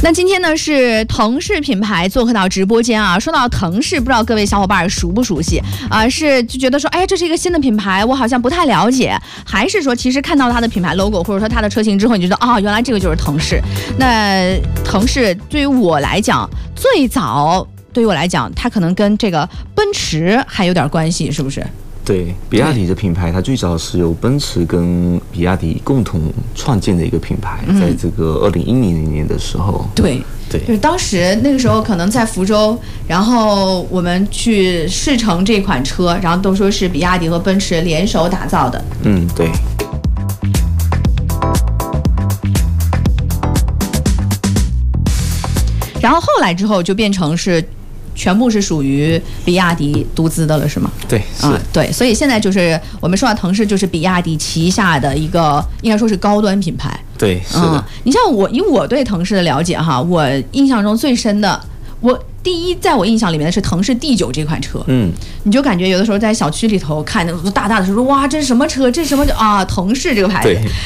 那今天呢是腾势品牌做客到直播间啊。说到腾势，不知道各位小伙伴熟不熟悉啊？是就觉得说，哎，这是一个新的品牌，我好像不太了解，还是说其实看到它的品牌 logo 或者说它的车型之后，你就觉得啊，原来这个就是腾势。那腾势对于我来讲，最早对于我来讲，它可能跟这个奔驰还有点关系，是不是？ 对，比亚迪的品牌，它最早是由奔驰跟比亚迪共同创建的一个品牌，在这个2010年的时候。 对，就是当时那个时候可能在福州，然后我们去试乘这款车，然后都说是比亚迪和奔驰联手打造的。 对。 然后后来之后就变成是全部是属于比亚迪独资的了，是吗？ 对，是对，所以现在就是我们说到腾势，就是比亚迪旗下的一个应该说是高端品牌。 对，是的。 你像我，以我对腾势的了解哈，我印象中最深的，第一，在我印象里面的是腾势 D9 这款车，你就感觉有的时候在小区里头看那大大的说哇，这是什么车？这是什么啊？腾势这个牌子。